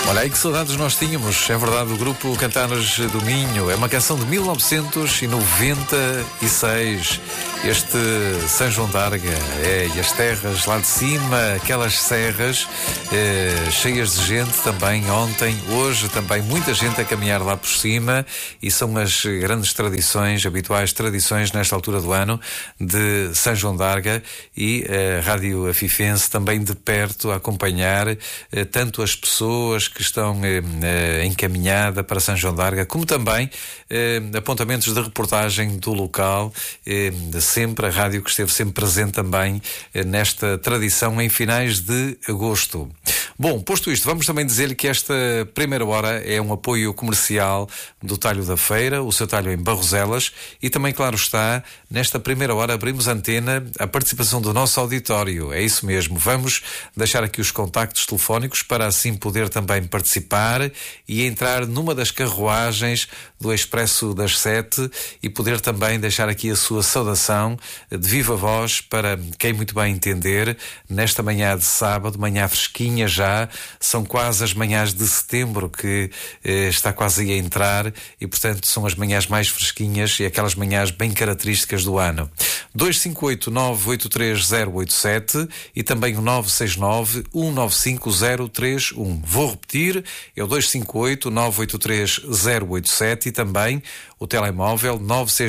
Olha aí que saudades nós tínhamos, é verdade, o grupo Cantares do Minho. É uma canção de 1996. Este São João d'Arga, e as terras lá de cima, aquelas serras cheias de gente também ontem, hoje também muita gente a caminhar lá por cima, e são as grandes tradições, habituais tradições nesta altura do ano de São João d'Arga, e a Rádio Afifense também de perto a acompanhar tanto as pessoas que estão encaminhada para São João d'Arga, como também apontamentos de reportagem do local, sempre a rádio que esteve sempre presente também nesta tradição em finais de agosto. Bom, posto isto, vamos também dizer-lhe que esta primeira hora é um apoio comercial do Talho da Feira, o seu talho em Barroselas, e também, claro está, nesta primeira hora abrimos antena à participação do nosso auditório. É isso mesmo, vamos deixar aqui os contactos telefónicos para assim poder também participar e entrar numa das carruagens do Expresso das 7 e poder também deixar aqui a sua saudação de viva voz para quem muito bem entender, nesta manhã de sábado, manhã fresquinha já, são quase as manhãs de setembro que está quase a entrar, e portanto são as manhãs mais fresquinhas e aquelas manhãs bem características do ano. 258-983-087 e também o 969-195-031. Vou repetir, é o 258-983-087 e também o telemóvel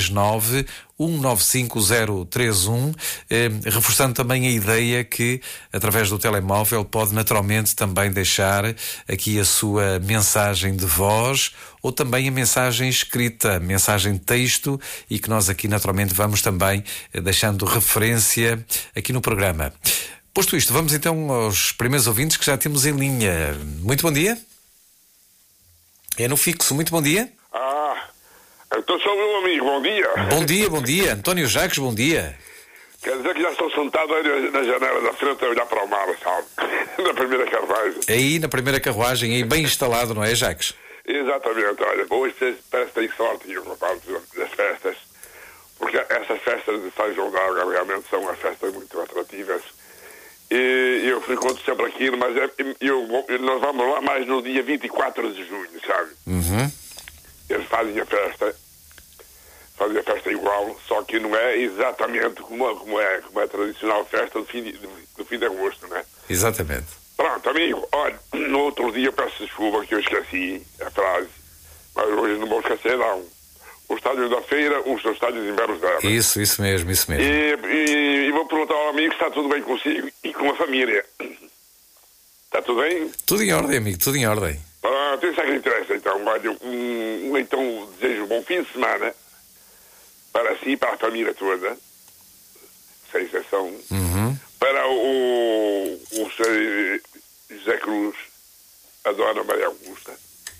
969-195-031, reforçando também a ideia que, através do telemóvel, pode naturalmente também deixar aqui a sua mensagem de voz ou também a mensagem escrita, mensagem de texto, e que nós aqui naturalmente vamos também deixando referência aqui no programa. Posto isto, vamos então aos primeiros ouvintes que já temos em linha. Muito bom dia. É no fixo, muito bom dia. Então sou meu amigo, bom dia. Bom dia. António Jacques, bom dia. Quer dizer que já estou sentado aí na janela da frente a olhar para o mar, sabe? Na primeira carruagem. Aí na primeira carruagem, aí bem instalado, não é, Jacques? Exatamente, olha, hoje parece que tem sorte das festas, porque essas festas de São João d'Arga realmente são umas festas muito atrativas. E eu frequento sempre aquilo, mas nós vamos lá mais no dia 24 de junho, sabe? Uhum. Eles fazem a festa igual, só que não é exatamente como é a tradicional festa do fim de agosto, né? Exatamente. Pronto, amigo, olha, no outro dia eu peço desculpa que eu esqueci a frase, mas hoje não vou esquecer não. O estádio da feira, os seus estádios em Barroselas. Isso mesmo. E vou perguntar ao amigo se está tudo bem consigo e com a família. Está tudo bem? Tudo em ordem, amigo, tudo em ordem. Pronto, isso é que interessa, então. Olha, então desejo um bom fim de semana para si e para a família toda, sem exceção. Uhum. Para o Sr. José Cruz, a Dona Maria Augusta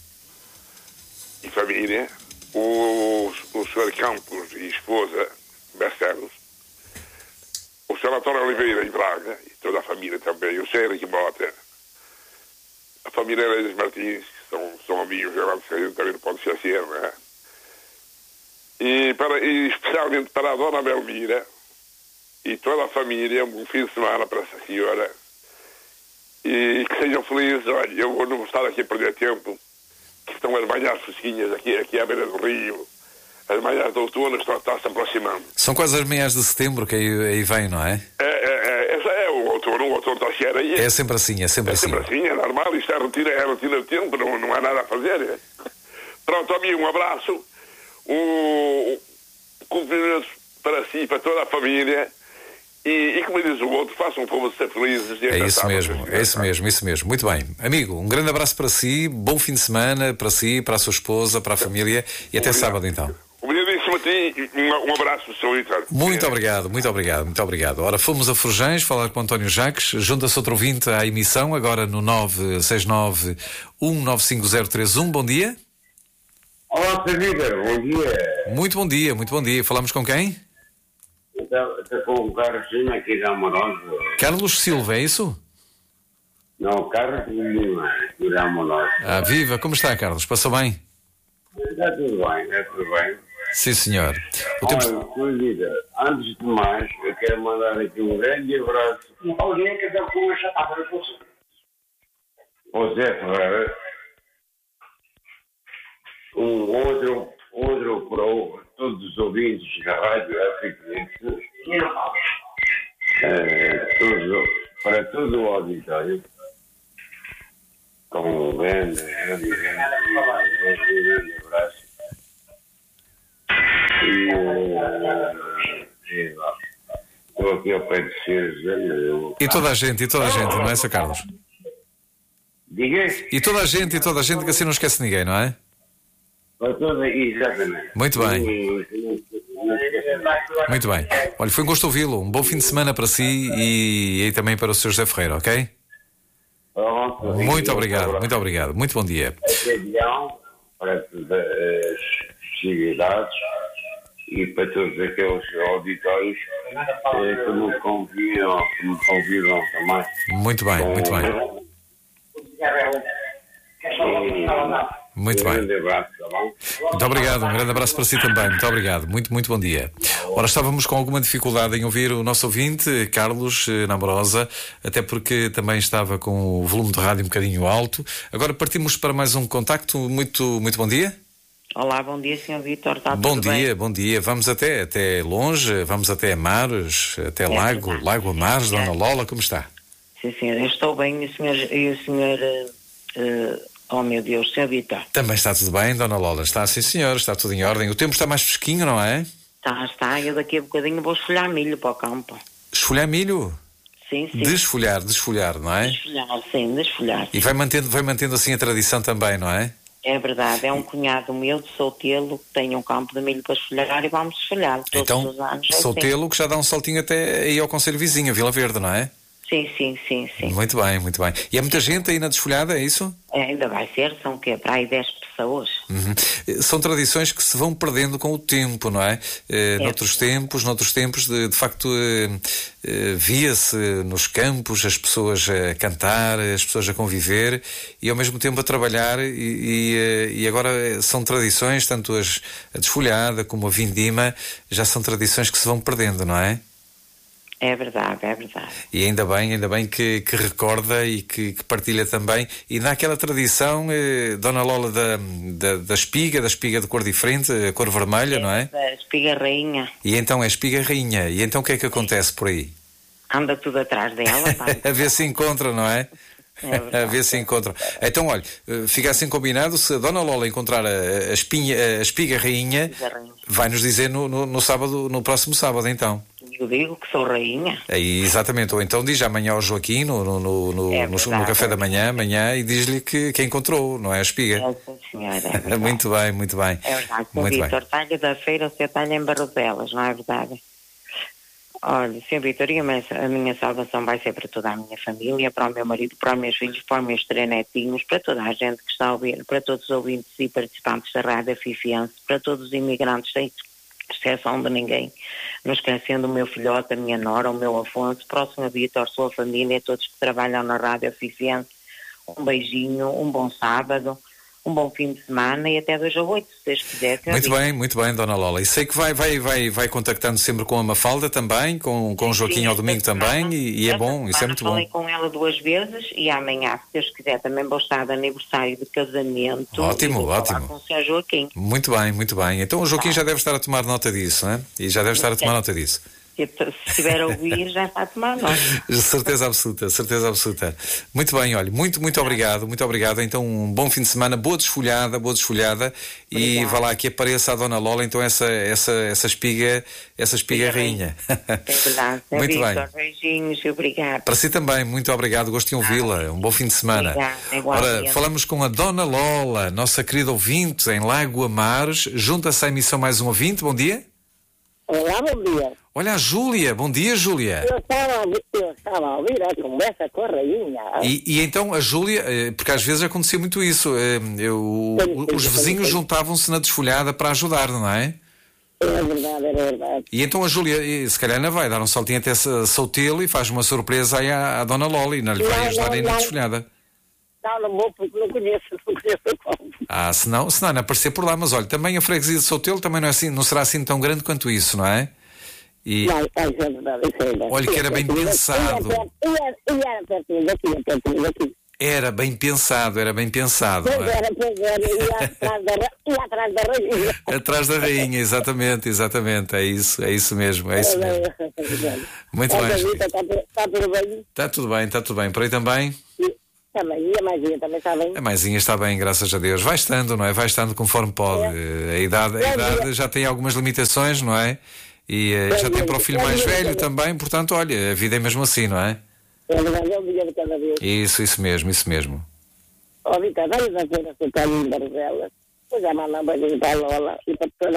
e família, o Sr. Campos e esposa, Barcelos, o Sr. António Oliveira em Braga e toda a família também, o Sr. Henrique Mota, a família Eleias Martins, que são amigos, que a gente também não pode esquecer, não é? E especialmente para a Dona Belmira e toda a família, um fim de semana para essa senhora, e que sejam felizes. Olha, eu não vou estar aqui a perder tempo, que estão as manhãs fresquinhas aqui à beira do rio, as manhãs de outono estão se aproximando. São quase as manhãs de setembro que aí vem, não é? Essa é o outono está a chegar aí. É sempre assim, É sempre assim, é normal, isto é a rotina do tempo, não há nada a fazer. Pronto, amigo, um abraço, cumprimento para si e para toda a família, e como diz o outro, façam um favor de ser felizes. É isso mesmo. Muito bem. Amigo, um grande abraço para si, bom fim de semana para si, para a sua esposa, para a família, e até sábado então. Obrigadíssimo a ti, um abraço, solitário. Muito obrigado. Ora, fomos a Forjães falar com o António Jacques, junta-se outro ouvinte à emissão, agora no 969-195-031. Bom dia. Olá, Vida, bom dia. Muito bom dia. Falamos com quem? Estou com o Carlos Lima aqui da Amorosa. Carlos Silva, é isso? Não, Carlos Lima, aqui da Amorosa. Viva, como está, Carlos? Passou bem? Está tudo bem. Sim, senhor. Olha, Vida, antes de mais, eu quero mandar aqui um grande abraço. Alguém que dá com a chapada de você. Ô Zé Ferreira, outro para todos os ouvintes da Rádio F500, para todo o auditório, com um grande abraço. Estou aqui ao pé de vocês. E toda a gente, não é, Sr. Carlos? Diga? E toda a gente, que assim não esquece ninguém, não é? Exatamente. Muito bem. Muito bem. Olha, foi um gosto ouvi-lo. Um bom fim de semana para si e também para o Sr. José Ferreira, ok? Muito obrigado. Muito bom dia. Para todas as possibilidades e para todos aqueles auditórios que me convidam também. Muito bem. Muito bem. Um grande abraço, tá bom? Muito obrigado, um grande abraço para si também. Muito obrigado, muito bom dia. Ora, estávamos com alguma dificuldade em ouvir o nosso ouvinte, Carlos Namorosa, até porque também estava com o volume de rádio um bocadinho alto. Agora partimos para mais um contacto. Muito bom dia. Olá, bom dia, Sr. Vítor. Está tudo bem? Bom dia. Vamos até longe, vamos até Amares, até Lago Amares, Dona Lola, como está? Sim, senhor, eu estou bem e o senhor oh meu Deus, Sr. Vítor. Também está tudo bem, Dona Lola? Está sim, senhor, está tudo em ordem. O tempo está mais fresquinho, não é? Está. Eu daqui a bocadinho vou esfolhar milho para o campo. Esfolhar milho? Sim. Desfolhar, não é? Desfolhar. E vai mantendo assim a tradição também, não é? É verdade, é um cunhado meu de Soutelo que tem um campo de milho para esfolhar e vamos esfolhar todos os anos. Soutelo que já dá um saltinho até aí ao concelho vizinho, a Vila Verde, não é? Sim. Muito bem. E há muita gente aí na desfolhada, é isso? Ainda vai ser, são o quê? Para aí 10 pessoas. São tradições que se vão perdendo com o tempo, não é? Noutros tempos, de facto, via-se nos campos as pessoas a cantar, as pessoas a conviver e ao mesmo tempo a trabalhar e agora são tradições, tanto a desfolhada como a vindima, já são tradições que se vão perdendo, não é? É verdade. E ainda bem que recorda e que partilha também. E naquela tradição, Dona Lola, da espiga de cor diferente, a cor vermelha, não é? Da espiga rainha. E então é espiga rainha. E então o que é que acontece por aí? Anda tudo atrás dela. A ver se encontra, não é? A ver se encontram. Então, olha, fica assim combinado, se a Dona Lola encontrar a espiga rainha, vai-nos dizer no próximo sábado, então. Eu digo que sou rainha. Aí, exatamente, ou então diz amanhã ao Joaquim, no café da manhã, e diz-lhe que encontrou, não é a espiga? É, senhora. Muito bem. É verdade, Sr. Vítor, talha da feira, você talha em Barroselas, não é verdade? Olha, Sr. Vítor, a minha salvação vai ser para toda a minha família, para o meu marido, para os meus filhos, para os meus 3 netinhos, para toda a gente que está a ouvir, para todos os ouvintes e participantes da Rádio Fifiense, para todos os imigrantes, sem exceção de ninguém, não esquecendo o meu filhote, a minha nora, o meu Afonso, para o Sr. Vítor, sua família, todos que trabalham na Rádio Fifiense, um beijinho, um bom sábado, um bom fim de semana e até 2 a 8, se Deus quiser. Muito bem, Dona Lola. E sei que vai contactando sempre com a Mafalda também, com o Joaquim ao domingo também, e é bom, isso é muito bom. Falei com ela 2 vezes e amanhã, se Deus quiser, também vou estar de aniversário de casamento. Ótimo. Com o Sr. Joaquim. Muito bem. Então o Joaquim já deve estar a tomar nota disso, não é? E já deve estar a tomar nota disso. Se estiver a ouvir, já está a tomar nota. Certeza absoluta. Muito bem, olha, muito obrigado. Então um bom fim de semana, boa desfolhada e vá lá que apareça a Dona Lola, então essa espiga rainha. É verdade. Muito Vítor, bem. Beijinhos e obrigado. Para si também, muito obrigado, gosto de ouvi-la. Um bom fim de semana. Ora, falamos com a Dona Lola, nossa querida ouvinte em Lago Amares. Junta-se à emissão mais um ouvinte, bom dia. Olá, bom dia. Olha a Júlia, bom dia, Júlia. Eu estava a ouvir a conversa com a rainha. E então a Júlia, porque às vezes acontecia muito isso, os vizinhos juntavam-se na desfolhada para ajudar, não é? Era verdade. E então a Júlia, se calhar ainda vai dar um saltinho até Soutelo e faz uma surpresa aí à Dona Lola e não lhe vai ajudar aí na desfolhada. Não vou porque não conheço como. Se não aparecer por lá, mas olha, também a freguesia de Soutelo também não será assim tão grande quanto isso, não é? E... Não, é verdade. Olha que era bem pensado. E era pertinho daqui. Era bem pensado, não Pois é? era, ia atrás da rainha. Atrás da rainha, exatamente, é isso mesmo, é isso mesmo. Muito bem, Joaquim. Está tudo bem? Está tudo bem, por aí também? Também, e a maisinha também está bem? A maisinha está bem, graças a Deus. Vai estando, não é? Vai estando conforme pode. A idade já tem algumas limitações, não é? E já tem para o filho mais velho também, portanto, olha, a vida é mesmo assim, não é? É verdade, é um dia de cada vez. Isso mesmo. Ó, Vitor, vai na feira, você está em Barzelas. Pois já manda um beijinho para a Lola e para toda